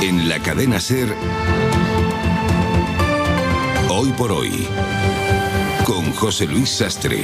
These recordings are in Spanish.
En la cadena SER, Hoy por Hoy, con José Luis Sastre.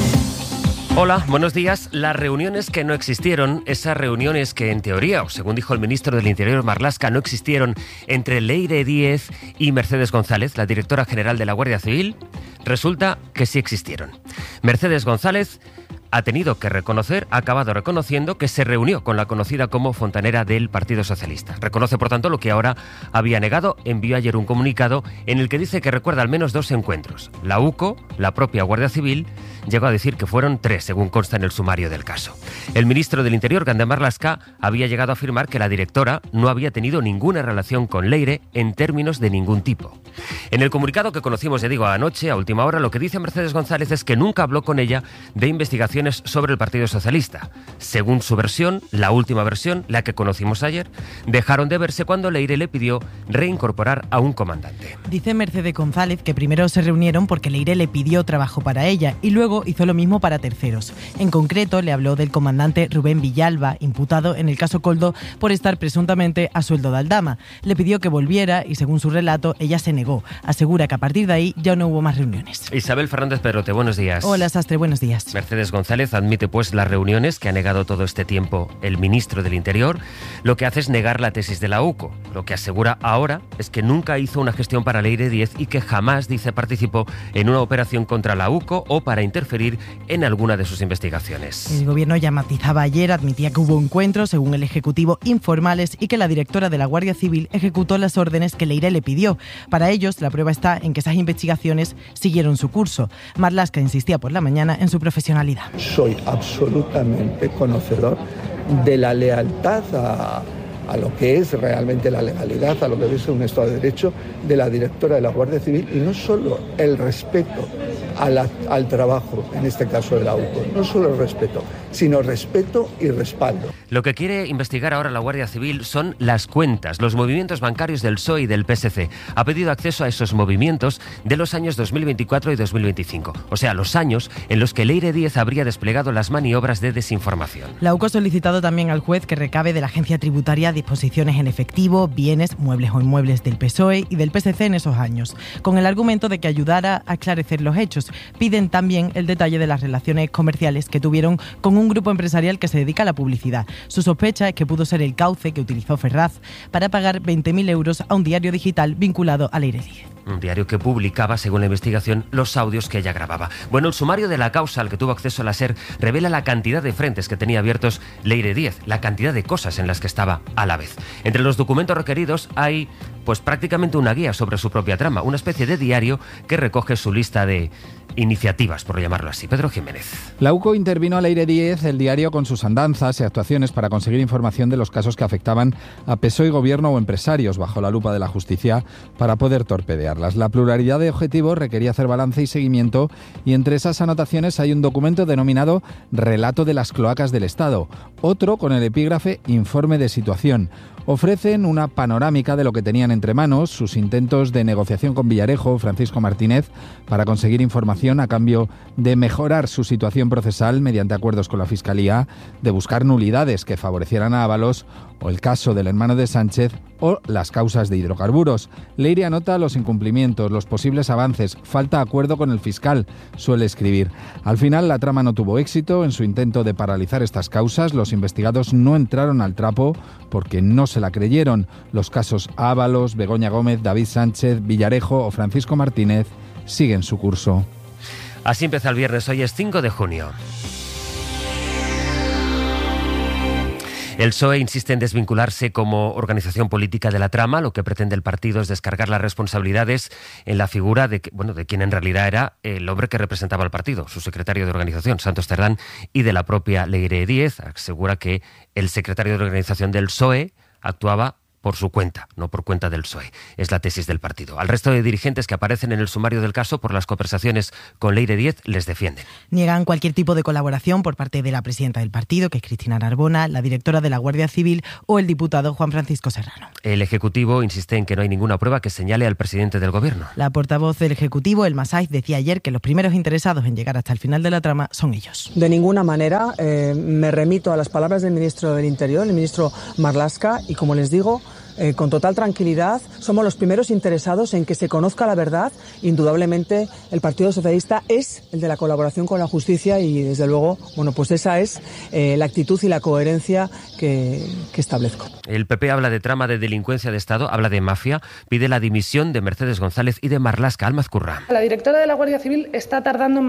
Hola, buenos días. Las reuniones que no existieron, esas reuniones que en teoría, o según dijo el ministro del Interior Marlaska, no existieron entre Leire Díez y Mercedes González, la directora general de la Guardia Civil, resulta que sí existieron. Mercedes González ha acabado reconociendo que se reunió con la conocida como fontanera del Partido Socialista. Reconoce, por tanto, lo que ahora había negado. Envió ayer un comunicado en el que dice que recuerda al menos 2 encuentros. La UCO, la propia Guardia Civil, llegó a decir que fueron 3, según consta en el sumario del caso. El ministro del Interior, Grande Marlaska, había llegado a afirmar que la directora no había tenido ninguna relación con Leire en términos de ningún tipo. En el comunicado que conocimos, ya digo, anoche, a última hora, lo que dice Mercedes González es que nunca habló con ella de investigaciones sobre el Partido Socialista. Según su versión, la última versión, la que conocimos ayer, dejaron de verse cuando Leire le pidió reincorporar a un comandante. Dice Mercedes González que primero se reunieron porque Leire le pidió trabajo para ella y luego hizo lo mismo para terceros. En concreto, le habló del comandante Rubén Villalba, imputado en el caso Koldo por estar presuntamente a sueldo de Aldama. Le pidió que volviera y, según su relato, ella se negó. Asegura que a partir de ahí ya no hubo más reuniones. Isabel Fernández Pedrote, buenos días. Hola, Sastre, buenos días. Mercedes González admite pues las reuniones que ha negado todo este tiempo el ministro del Interior. Lo que hace es negar la tesis de la UCO. Lo que asegura ahora es que nunca hizo una gestión para Leire Díez y que jamás, dice, participó en una operación contra la UCO o para interferir en alguna de sus investigaciones. El gobierno ya matizaba ayer, admitía que hubo encuentros, según el Ejecutivo, informales y que la directora de la Guardia Civil ejecutó las órdenes que Leire le pidió. Para ellos, la prueba está en que esas investigaciones siguieron su curso. Marlaska insistía por la mañana en su profesionalidad. Soy absolutamente conocedor de la lealtad a lo que es realmente la legalidad, a lo que es un Estado de Derecho de la directora de la Guardia Civil, y no solo el respeto al trabajo, en este caso de la UCO, no solo el respeto, sino respeto y respaldo. Lo que quiere investigar ahora la Guardia Civil son las cuentas, los movimientos bancarios del PSOE y del PSC. Ha pedido acceso a esos movimientos de los años 2024 y 2025, o sea, los años en los que Leire Díez habría desplegado las maniobras de desinformación. La UCO ha solicitado también al juez que recabe de la agencia tributaria disposiciones en efectivo, bienes, muebles o inmuebles del PSOE y del PSC en esos años, con el argumento de que ayudara a esclarecer los hechos. Piden también el detalle de las relaciones comerciales que tuvieron con un grupo empresarial que se dedica a la publicidad. Su sospecha es que pudo ser el cauce que utilizó Ferraz para pagar 20.000 euros a un diario digital vinculado a Leire Díez. Un diario que publicaba, según la investigación, los audios que ella grababa. Bueno, el sumario de la causa al que tuvo acceso la SER revela la cantidad de frentes que tenía abiertos Leire Díez, la cantidad de cosas en las que estaba a la vez. Entre los documentos requeridos hay pues prácticamente una guía sobre su propia trama, una especie de diario que recoge su lista de iniciativas, por llamarlo así. Pedro Jiménez. La UCO intervino a Leire Díez, el diario, con sus andanzas y actuaciones para conseguir información de los casos que afectaban a PSOE, gobierno o empresarios bajo la lupa de la justicia para poder torpedearlas. La pluralidad de objetivos requería hacer balance y seguimiento, y entre esas anotaciones hay un documento denominado Relato de las cloacas del Estado, otro con el epígrafe Informe de situación. Ofrecen una panorámica de lo que tenían entre manos, sus intentos de negociación con Villarejo, Francisco Martínez, para conseguir información a cambio de mejorar su situación procesal mediante acuerdos con la Fiscalía, de buscar nulidades que favorecieran a Ábalos, o el caso del hermano de Sánchez, o las causas de hidrocarburos. Leire anota los incumplimientos, los posibles avances, falta acuerdo con el fiscal, suele escribir. Al final la trama no tuvo éxito. En su intento de paralizar estas causas, los investigados no entraron al trapo porque no se la creyeron. Los casos Ábalos, Begoña Gómez, David Sánchez, Villarejo o Francisco Martínez siguen su curso. Así empieza el viernes, hoy es 5 de junio. El PSOE insiste en desvincularse como organización política de la trama. Lo que pretende el partido es descargar las responsabilidades en la figura de quien en realidad era el hombre que representaba al partido, su secretario de organización, Santos Cerdán, y de la propia Leire Díez. Asegura que el secretario de organización del PSOE actuaba por su cuenta, no por cuenta del PSOE. Es la tesis del partido. Al resto de dirigentes que aparecen en el sumario del caso por las conversaciones con Leire Díez les defienden. Niegan cualquier tipo de colaboración por parte de la presidenta del partido, que es Cristina Narbona, la directora de la Guardia Civil o el diputado Juan Francisco Serrano. El Ejecutivo insiste en que no hay ninguna prueba que señale al presidente del Gobierno. La portavoz del Ejecutivo, Elma Saiz, decía ayer que los primeros interesados en llegar hasta el final de la trama son ellos. De ninguna manera. Me remito a las palabras del ministro del Interior, el ministro Marlaska, y como les digo, con total tranquilidad. Somos los primeros interesados en que se conozca la verdad. Indudablemente el Partido Socialista es el de la colaboración con la justicia y desde luego, bueno, pues esa es la actitud y la coherencia que establezco. El PP habla de trama de delincuencia de Estado, habla de mafia, pide la dimisión de Mercedes González y de Marlaska. Almaz Curra. La directora de la Guardia Civil está tardando en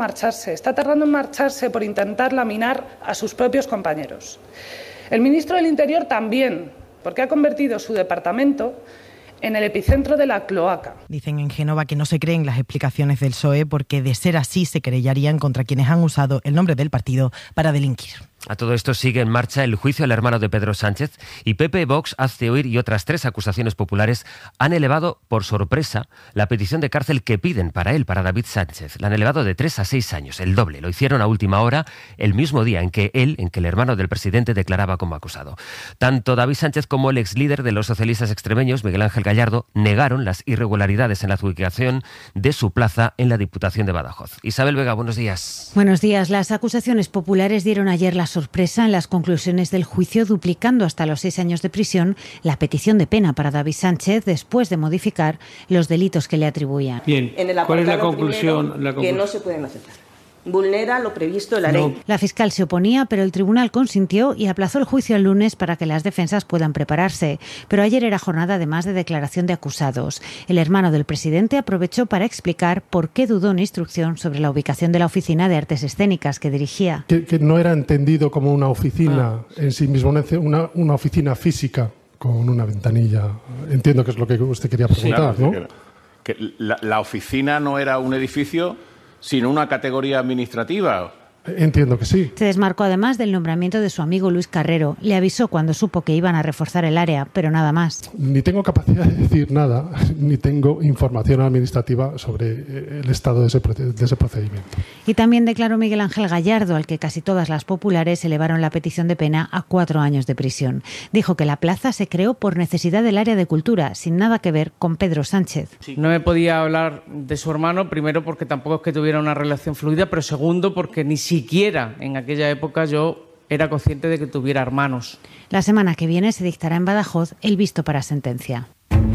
marcharse por intentar laminar a sus propios compañeros. El ministro del Interior también, porque ha convertido su departamento en el epicentro de la cloaca. Dicen en Génova que no se creen las explicaciones del PSOE porque de ser así se querellarían contra quienes han usado el nombre del partido para delinquir. A todo esto sigue en marcha el juicio al hermano de Pedro Sánchez y PP, Vox, Hazte Oír y otras 3 acusaciones populares han elevado por sorpresa la petición de cárcel que piden para David Sánchez. La han elevado de 3 a 6 años, el doble. Lo hicieron a última hora, el mismo día en que el hermano del presidente declaraba como acusado. Tanto David Sánchez como el ex líder de los socialistas extremeños, Miguel Ángel Gallardo, negaron las irregularidades en la adjudicación de su plaza en la Diputación de Badajoz. Isabel Vega, buenos días. Buenos días. Las acusaciones populares dieron ayer la sorpresa en las conclusiones del juicio, duplicando hasta los 6 años de prisión la petición de pena para David Sánchez después de modificar los delitos que le atribuían. Bien, ¿cuál es la conclusión? Que no se pueden aceptar. Vulnera lo previsto en la ley. La fiscal se oponía, pero el tribunal consintió y aplazó el juicio al lunes para que las defensas puedan prepararse. Pero ayer era jornada además de declaración de acusados. El hermano del presidente aprovechó para explicar por qué dudó en instrucción sobre la ubicación de la oficina de artes escénicas que dirigía. Que no era entendido como una oficina en sí mismo, una oficina física con una ventanilla. Entiendo que es lo que usted quería preguntar, ¿no? Que la oficina no era un edificio, sino una categoría administrativa. Entiendo que sí. Se desmarcó además del nombramiento de su amigo Luis Carrero. Le avisó cuando supo que iban a reforzar el área, pero nada más. Ni tengo capacidad de decir nada, ni tengo información administrativa sobre el estado de ese procedimiento. Y también declaró Miguel Ángel Gallardo, al que casi todas las populares elevaron la petición de pena a 4 años de prisión. Dijo que la plaza se creó por necesidad del área de cultura, sin nada que ver con Pedro Sánchez. No me podía hablar de su hermano, primero porque tampoco es que tuviera una relación fluida, pero segundo porque ni siquiera en aquella época yo era consciente de que tuviera hermanos. La semana que viene se dictará en Badajoz el visto para sentencia.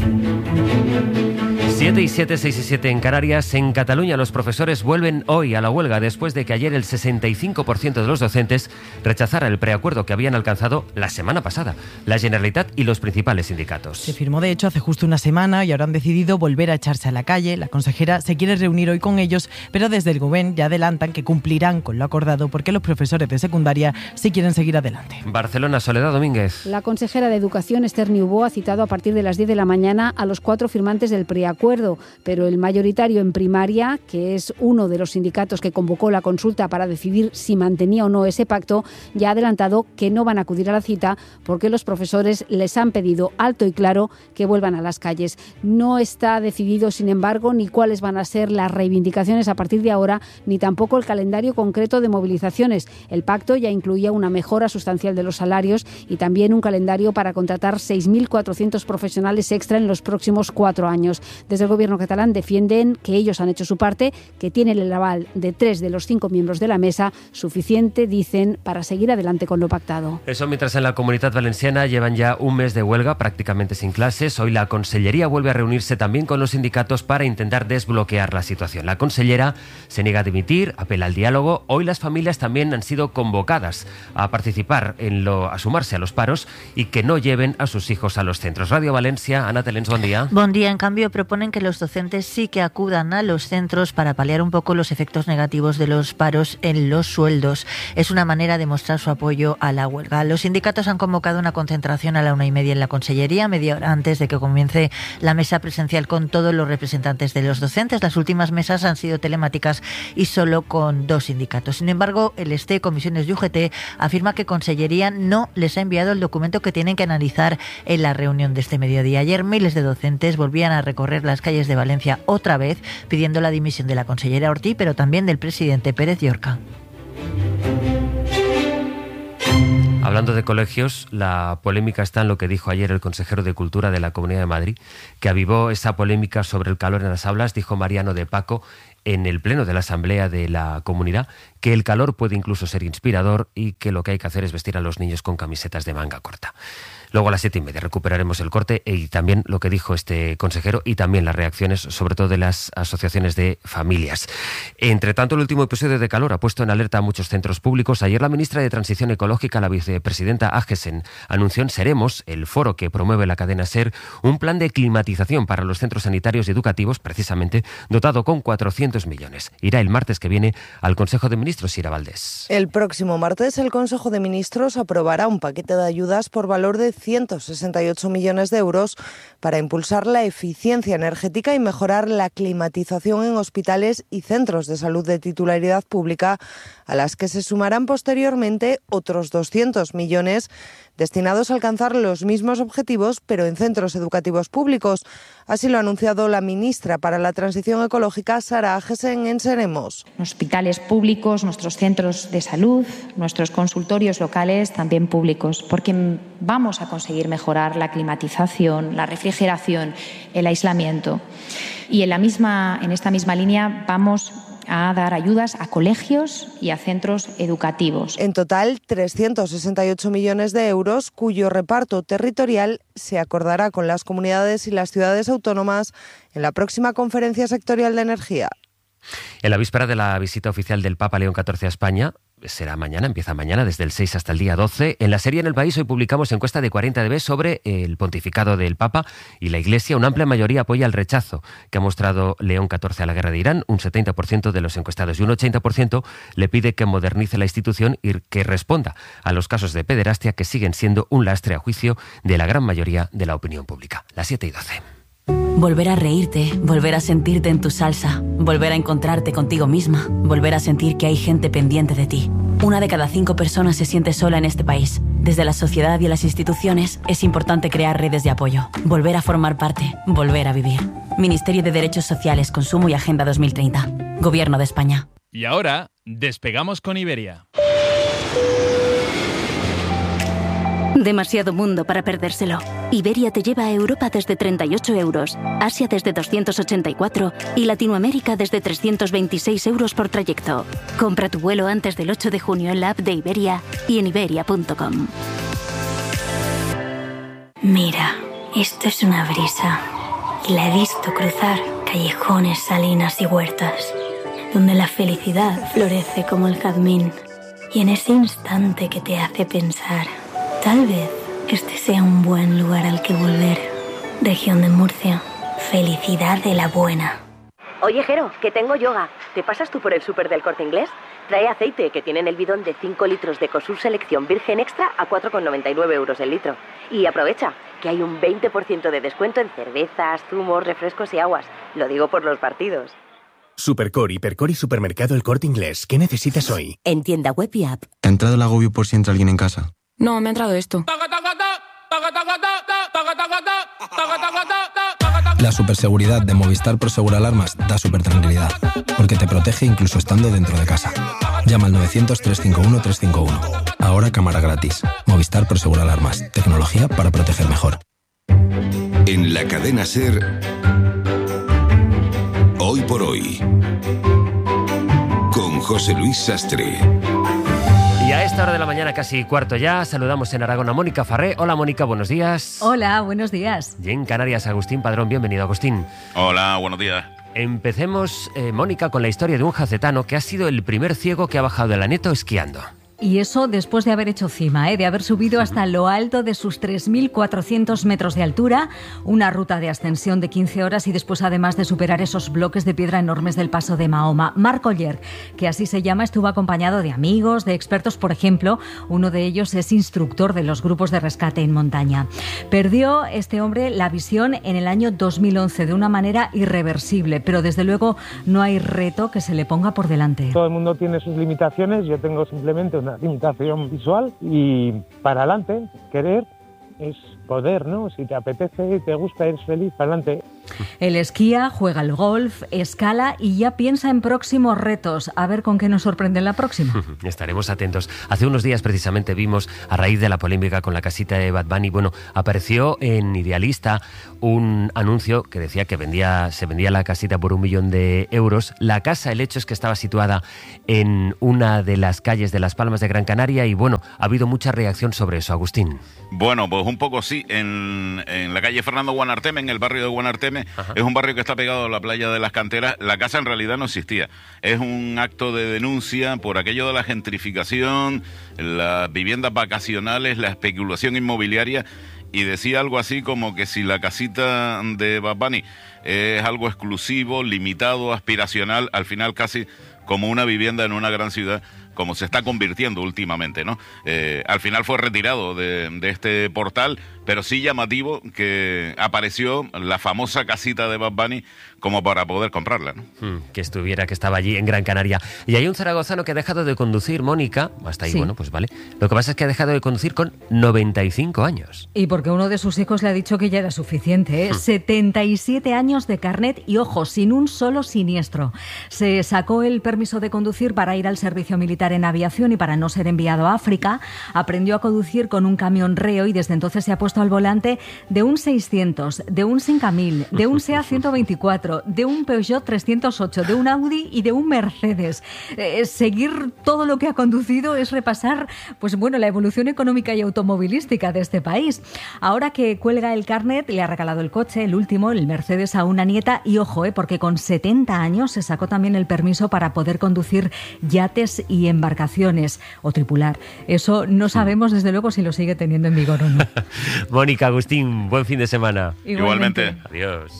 7 y 7, 6 y 7 en Canarias. En Cataluña los profesores vuelven hoy a la huelga después de que ayer el 65% de los docentes rechazara el preacuerdo que habían alcanzado la semana pasada la Generalitat y los principales sindicatos. Se firmó de hecho hace justo una semana y ahora han decidido volver a echarse a la calle. La consejera se quiere reunir hoy con ellos, pero desde el Govern ya adelantan que cumplirán con lo acordado porque los profesores de secundaria sí quieren seguir adelante. Barcelona, Soledad Domínguez. La consejera de Educación, Esther Niubó, ha citado a partir de las 10 de la mañana a los 4 firmantes del preacuerdo, pero el mayoritario en primaria, que es uno de los sindicatos que convocó la consulta para decidir si mantenía o no ese pacto, ya ha adelantado que no van a acudir a la cita porque los profesores les han pedido alto y claro que vuelvan a las calles. No está decidido, sin embargo, ni cuáles van a ser las reivindicaciones a partir de ahora, ni tampoco el calendario concreto de movilizaciones. El pacto ya incluía una mejora sustancial de los salarios y también un calendario para contratar 6.400 profesionales extra en los próximos 4 años. Desde el Gobierno catalán defienden que ellos han hecho su parte, que tienen el aval de 3 de los 5 miembros de la mesa, suficiente, dicen, para seguir adelante con lo pactado. Eso mientras en la Comunitat Valenciana llevan ya un mes de huelga, prácticamente sin clases. Hoy la Consellería vuelve a reunirse también con los sindicatos para intentar desbloquear la situación. La consellera se niega a dimitir, apela al diálogo. Hoy las familias también han sido convocadas a participar a sumarse a los paros y que no lleven a sus hijos a los centros. Radio Valencia, Ana Telens, buen día. Buen día. En cambio, proponen que los docentes sí que acudan a los centros para paliar un poco los efectos negativos de los paros en los sueldos. Es una manera de mostrar su apoyo a la huelga. Los sindicatos han convocado una concentración a la 1:30 en la Consellería, media hora antes de que comience la mesa presencial con todos los representantes de los docentes. Las últimas mesas han sido telemáticas y solo con 2 sindicatos. Sin embargo, el STE, Comisiones y UGT afirma que Consellería no les ha enviado el documento que tienen que analizar en la reunión de este mediodía. Ayer miles de docentes volvían a recorrer las calles de Valencia otra vez pidiendo la dimisión de la consellera Ortí, pero también del presidente Pérez Llorca. Hablando de colegios, la polémica está en lo que dijo ayer el consejero de Cultura de la Comunidad de Madrid, que avivó esa polémica sobre el calor en las aulas. Dijo Mariano de Paco en el pleno de la Asamblea de la Comunidad que el calor puede incluso ser inspirador y que lo que hay que hacer es vestir a los niños con camisetas de manga corta. Luego a las 7:30 recuperaremos el corte y también lo que dijo este consejero y también las reacciones, sobre todo de las asociaciones de familias. Entre tanto, el último episodio de calor ha puesto en alerta a muchos centros públicos. Ayer la ministra de Transición Ecológica, la vicepresidenta Agesen, anunció en Seremos, el foro que promueve la cadena SER, un plan de climatización para los centros sanitarios y educativos, precisamente dotado con 400 millones. Irá el martes que viene al Consejo de Ministros, Sira Valdés. El próximo martes el Consejo de Ministros aprobará un paquete de ayudas por valor de 168 millones de euros para impulsar la eficiencia energética y mejorar la climatización en hospitales y centros de salud de titularidad pública, a las que se sumarán posteriormente otros 200 millones destinados a alcanzar los mismos objetivos, pero en centros educativos públicos. Así lo ha anunciado la ministra para la Transición Ecológica, Sara Agesen, en Seremos. Hospitales públicos, nuestros centros de salud, nuestros consultorios locales también públicos, porque vamos a conseguir mejorar la climatización, la refrigeración, el aislamiento. Y en esta misma línea vamos a dar ayudas a colegios y a centros educativos. En total, 368 millones de euros, cuyo reparto territorial se acordará con las comunidades y las ciudades autónomas en la próxima conferencia sectorial de energía. En la víspera de la visita oficial del Papa León XIV a España, empieza mañana desde el 6 hasta el día 12. En la serie En el País hoy publicamos encuesta de 40dB sobre el pontificado del Papa y la Iglesia. Una amplia mayoría apoya el rechazo que ha mostrado León XIV a la guerra de Irán, un 70% de los encuestados, y un 80% le pide que modernice la institución y que responda a los casos de pederastia que siguen siendo un lastre a juicio de la gran mayoría de la opinión pública. Las 7:12. Volver a reírte, volver a sentirte en tu salsa, volver a encontrarte contigo misma, volver a sentir que hay gente pendiente de ti. 1 de cada 5 personas se siente sola en este país. Desde la sociedad y las instituciones es importante crear redes de apoyo, volver a formar parte, volver a vivir. Ministerio de Derechos Sociales, Consumo y Agenda 2030. Gobierno de España. Y ahora, despegamos con Iberia. Demasiado mundo para perdérselo. Iberia te lleva a Europa desde 38 euros, Asia desde 284 y Latinoamérica desde 326 euros por trayecto. Compra tu vuelo antes del 8 de junio en la app de Iberia y en iberia.com. Mira, esto es una brisa. Y la he visto cruzar callejones, salinas y huertas, donde la felicidad florece como el jazmín. Y en ese instante que te hace pensar, tal vez este sea un buen lugar al que volver. Región de Murcia. Felicidad de la buena. Oye, Jero, que tengo yoga. ¿Te pasas tú por el súper del Corte Inglés? Trae aceite, que tienen el bidón de 5 litros de Ecosur Selección Virgen Extra a 4,99 euros el litro. Y aprovecha, que hay un 20% de descuento en cervezas, zumos, refrescos y aguas. Lo digo por los partidos. Supercor, Hipercor y Supermercado El Corte Inglés. ¿Qué necesitas hoy? En tienda web y app. ¿Te ha entrado el agobio por si entra alguien en casa? No, me ha entrado esto. La superseguridad de Movistar Prosegur Alarmas da supertranquilidad, porque te protege incluso estando dentro de casa. Llama al 900-351-351. Ahora cámara gratis. Movistar Prosegur Alarmas. Tecnología para proteger mejor. En la cadena SER, Hoy por Hoy, con José Luis Sastre. Y a esta hora de la mañana, casi cuarto ya, saludamos en Aragón a Mónica Farré. Hola Mónica, buenos días. Hola, buenos días. Y en Canarias, Agustín Padrón, bienvenido Agustín. Hola, buenos días. Empecemos, Mónica, con la historia de un jacetano que ha sido el primer ciego que ha bajado del Aneto esquiando. Y eso después de haber hecho cima, de haber subido hasta lo alto de sus 3.400 metros de altura, una ruta de ascensión de 15 horas y después además de superar esos bloques de piedra enormes del paso de Mahoma. Marc Oller, que así se llama, estuvo acompañado de amigos, de expertos, por ejemplo, uno de ellos es instructor de los grupos de rescate en montaña. Perdió este hombre la visión en el año 2011 de una manera irreversible, pero desde luego no hay reto que se le ponga por delante. Todo el mundo tiene sus limitaciones, yo tengo simplemente una limitación visual y para adelante, querer es poder, ¿no? Si te apetece y te gusta, eres feliz, para adelante. Él esquía, juega al golf, escala y ya piensa en próximos retos. A ver con qué nos sorprende en la próxima. Estaremos atentos. Hace unos días precisamente vimos, a raíz de la polémica con la casita de Bad Bunny, apareció en Idealista un anuncio que decía que se vendía la casita por 1 millón de euros. La casa, el hecho es que estaba situada en una de las calles de Las Palmas de Gran Canaria y ha habido mucha reacción sobre eso. Agustín. Bueno, pues un poco sí. En la calle Fernando Guanarteme, en el barrio de Guanarteme, es un barrio que está pegado a la playa de las Canteras. La casa en realidad no existía. Es un acto de denuncia por aquello de la gentrificación, las viviendas vacacionales, la especulación inmobiliaria, y decía algo así como que si la casita de Bad Bunny es algo exclusivo, limitado, aspiracional, al final casi como una vivienda en una gran ciudad, como se está convirtiendo últimamente, ¿no? Al final fue retirado de este portal, pero sí llamativo que apareció la famosa casita de Bad Bunny como para poder comprarla, ¿no? Que estaba allí en Gran Canaria. Y hay un zaragozano que ha dejado de conducir, Mónica, hasta ahí, sí. Pues vale. Lo que pasa es que ha dejado de conducir con 95 años. Y porque uno de sus hijos le ha dicho que ya era suficiente, ¿eh? 77 años de carnet y, ojo, sin un solo siniestro. Se sacó el permiso de conducir para ir al servicio militar en aviación y para no ser enviado a África. Aprendió a conducir con un camión reo y desde entonces se ha puesto al volante de un 600, de un 5000, de un SEA 124, de un Peugeot 308, de un Audi y de un Mercedes. Seguir todo lo que ha conducido es repasar, la evolución económica y automovilística de este país. Ahora que cuelga el carnet, le ha regalado el coche, el último, el Mercedes, a una nieta y ojo, porque con 70 años se sacó también el permiso para poder conducir yates y embarcaciones o tripular. Eso no sabemos desde luego si lo sigue teniendo en vigor o no. Mónica, Agustín, buen fin de semana. Igualmente. Adiós.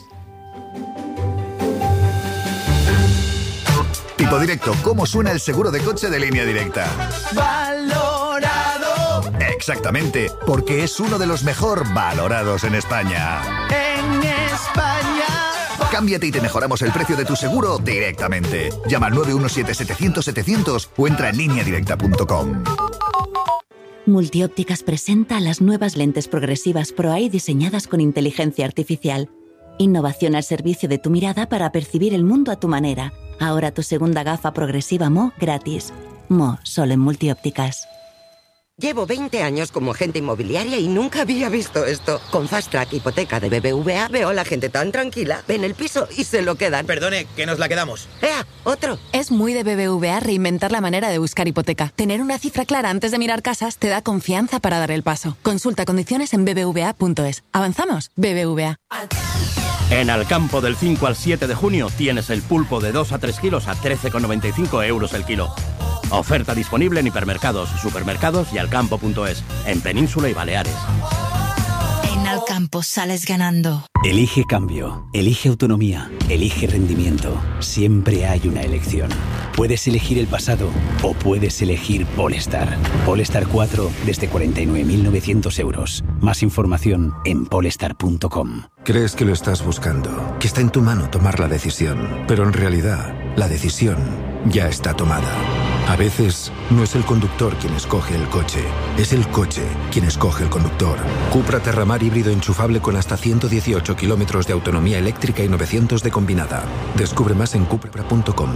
Tipo Directo, ¿cómo suena el seguro de coche de Línea Directa? ¡Valorado! Exactamente, porque es uno de los mejor valorados en España. ¡En España! Cámbiate y te mejoramos el precio de tu seguro directamente. Llama al 917-700-700 o entra en lineadirecta.com. Multiópticas presenta las nuevas lentes progresivas Pro-Eye diseñadas con inteligencia artificial. Innovación al servicio de tu mirada para percibir el mundo a tu manera. Ahora tu segunda gafa progresiva Mo gratis. Mo, solo en Multiópticas. Llevo 20 años como agente inmobiliaria y nunca había visto esto. Con Fast Track Hipoteca de BBVA veo a la gente tan tranquila. Ven el piso y se lo quedan. Perdone, que nos la quedamos. ¡Ea! ¡Otro! Es muy de BBVA reinventar la manera de buscar hipoteca. Tener una cifra clara antes de mirar casas te da confianza para dar el paso. Consulta condiciones en bbva.es. ¿Avanzamos? BBVA. En Alcampo del 5 al 7 de junio tienes el pulpo de 2 a 3 kilos a 13,95 euros el kilo. Oferta disponible en hipermercados, supermercados y alcampo.es, en Península y Baleares. En Alcampo sales ganando. Elige cambio, elige autonomía, elige rendimiento. Siempre hay una elección. Puedes elegir el pasado o puedes elegir Polestar. Polestar 4 desde 49.900 euros. Más información en polestar.com. Crees que lo estás buscando, que está en tu mano tomar la decisión, pero en realidad la decisión ya está tomada. A veces no es el conductor quien escoge el coche, es el coche quien escoge el conductor. Cupra Terramar híbrido enchufable con hasta 118 kilómetros de autonomía eléctrica y 900 de combinada. Descubre más en cupra.com.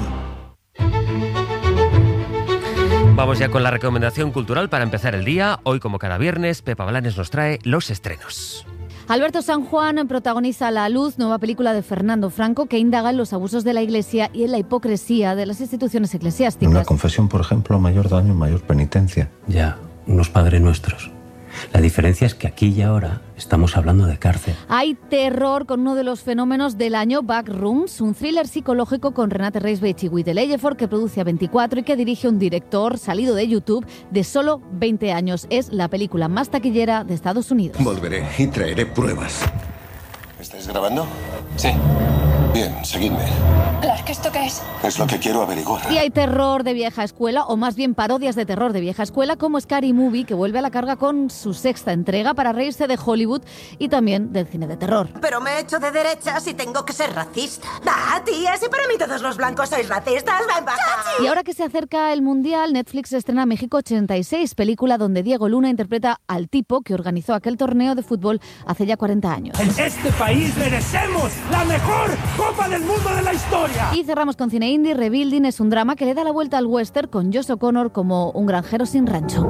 Vamos ya con la recomendación cultural para empezar el día. Hoy, como cada viernes, Pepa Blanes nos trae los estrenos. Alberto San Juan protagoniza La Luz, nueva película de Fernando Franco que indaga en los abusos de la Iglesia y en la hipocresía de las instituciones eclesiásticas. Una confesión, por ejemplo, mayor daño, mayor penitencia. Ya, unos Padres Nuestros. La diferencia es que aquí y ahora estamos hablando de cárcel. Hay terror con uno de los fenómenos del año, Backrooms, un thriller psicológico con Renate Reisbach y Guy Leyeford que produce A24 y que dirige un director salido de YouTube de solo 20 años. Es la película más taquillera de Estados Unidos. Volveré y traeré pruebas. ¿Estáis grabando? Sí. Bien, seguidme. Clark, ¿esto qué es? Es lo que quiero averiguar. Y hay terror de vieja escuela, o más bien parodias de terror de vieja escuela, como Scary Movie, que vuelve a la carga con su sexta entrega para reírse de Hollywood y también del cine de terror. Pero me he hecho de derechas y tengo que ser racista. ¡Ah, tía! Si para mí todos los blancos sois racistas, ven para acá. Y ahora que se acerca el Mundial, Netflix estrena México 86, película donde Diego Luna interpreta al tipo que organizó aquel torneo de fútbol hace ya 40 años. En este país merecemos la mejor Copa del Mundo de la historia. Y cerramos con cine indie. Rebuilding es un drama que le da la vuelta al western con Josh O'Connor como un granjero sin rancho.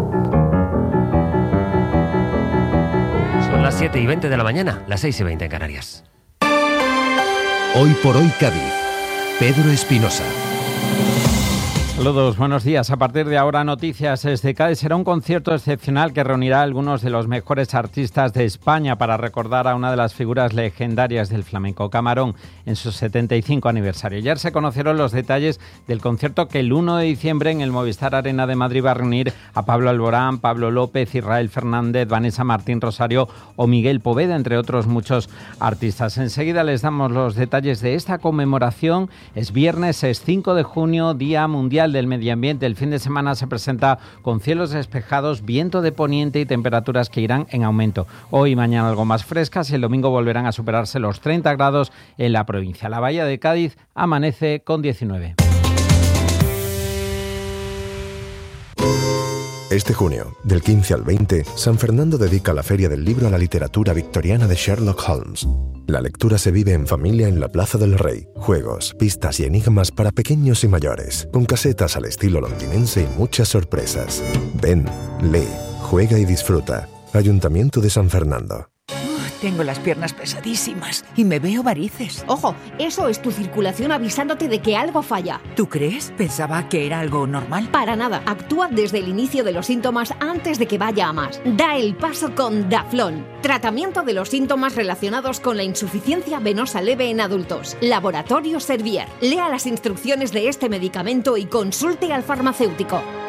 Son las 7:20 de la mañana, las 6:20 en Canarias. Hoy por hoy Cádiz. Pedro Espinosa. Saludos, buenos días. A partir de ahora, Noticias desde Cádiz será un concierto excepcional que reunirá a algunos de los mejores artistas de España para recordar a una de las figuras legendarias del flamenco, Camarón, en su 75 aniversario. Ayer se conocieron los detalles del concierto que el 1 de diciembre en el Movistar Arena de Madrid va a reunir a Pablo Alborán, Pablo López, Israel Fernández, Vanessa Martín Rosario o Miguel Poveda, entre otros muchos artistas. Enseguida les damos los detalles de esta conmemoración. Es viernes, es 5 de junio, Día Mundial del Medio Ambiente. El fin de semana se presenta con cielos despejados, viento de poniente y temperaturas que irán en aumento. Hoy y mañana algo más frescas y el domingo volverán a superarse los 30 grados en la provincia. La Bahía de Cádiz amanece con 19. Este junio, del 15 al 20, San Fernando dedica la Feria del Libro a la literatura victoriana de Sherlock Holmes. La lectura se vive en familia en la Plaza del Rey. Juegos, pistas y enigmas para pequeños y mayores, con casetas al estilo londinense y muchas sorpresas. Ven, lee, juega y disfruta. Ayuntamiento de San Fernando. Tengo las piernas pesadísimas y me veo varices. Ojo, eso es tu circulación avisándote de que algo falla. ¿Tú crees? Pensaba que era algo normal. Para nada. Actúa desde el inicio de los síntomas antes de que vaya a más. Da el paso con Daflón. Tratamiento de los síntomas relacionados con la insuficiencia venosa leve en adultos. Laboratorio Servier. Lea las instrucciones de este medicamento y consulte al farmacéutico.